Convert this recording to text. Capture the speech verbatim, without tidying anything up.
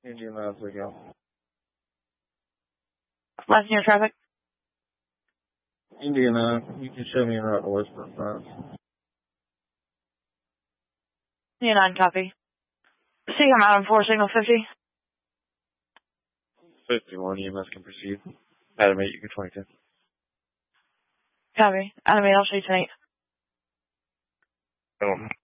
Indiana, go. Last near traffic. Indiana, you can show me a route to Westport Front. Yeah, nine copy. See, I'm out on four, signal fifty. fifty-one, E M S can proceed. Adam eight, you can twenty-two. Copy. Adam eight, I'll show you tonight. Oh.